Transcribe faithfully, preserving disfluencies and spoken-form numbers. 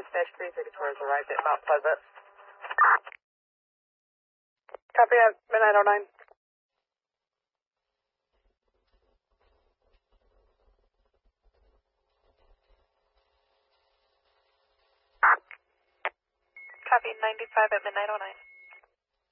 dash three thirty-four has arrived at Mount Pleasant. Copy at midnight oh nine. Copy ninety-five at midnight oh nine.